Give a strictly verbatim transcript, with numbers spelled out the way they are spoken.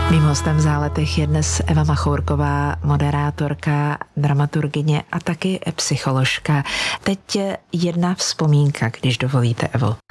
Mým hostem v Záletech je dnes Eva Machourková, moderátorka, dramaturgyně a taky psycholožka. Teď jedna vzpomínka, když dovolíte, Evo.